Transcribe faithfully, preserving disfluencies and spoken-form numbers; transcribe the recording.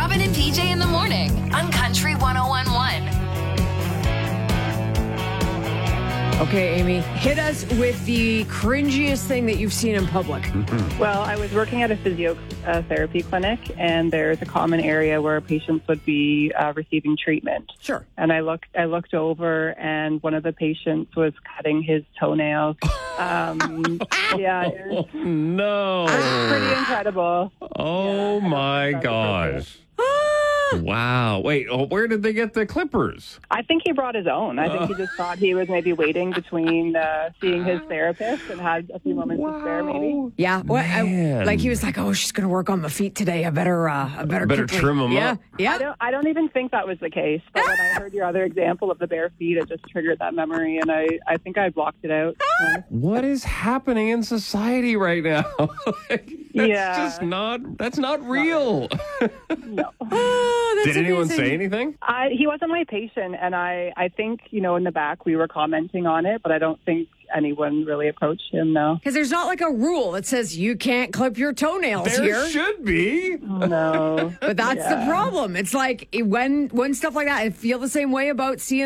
Robin and P J in the morning on Country one oh one point one. Okay, Amy, hit us with the cringiest thing that you've seen in public. Mm-hmm. Well, I was working at a physiotherapy clinic, and there's a common area where patients would be uh, receiving treatment. Sure. And I looked, I looked over, and one of the patients was cutting his toenails. Um, yeah, it was, No. it was pretty incredible. Oh, Yeah, my that's gosh. Wow. Wait, oh, where did they get the clippers? I think he brought his own. I think he just thought he was maybe waiting between uh, seeing his therapist and had a few moments to spare, maybe. Yeah, well, I, Man. like he was like, "Oh, she's gonna work on my feet today. I better, uh, I better, Better quickly-" trim 'em yeah, up. I Yeah, don't, I don't even think that was the case. But when I heard your other example of the bare feet, it just triggered that memory, and I, I think I blocked it out. Uh, What is happening in society right now? Like, that's Yeah. just not, that's not real. no. Oh, that's Did anyone amazing. say anything? I, he wasn't my patient, and I, I think, you know, in the back we were commenting on it, but I don't think anyone really approached him, no. Because there's not like a rule that says you can't clip your toenails There here. should be. No. But that's Yeah. the problem. It's like when when stuff like that, I feel the same way about seeing